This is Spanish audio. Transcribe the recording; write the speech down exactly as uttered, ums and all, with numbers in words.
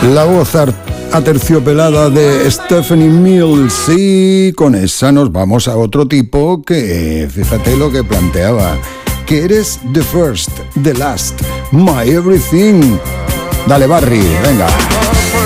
La voz aterciopelada de Stephanie Mills, y con esa nos vamos a otro tipo que, fíjate lo que planteaba, que eres the first, the last, my everything. Dale, Barry, venga.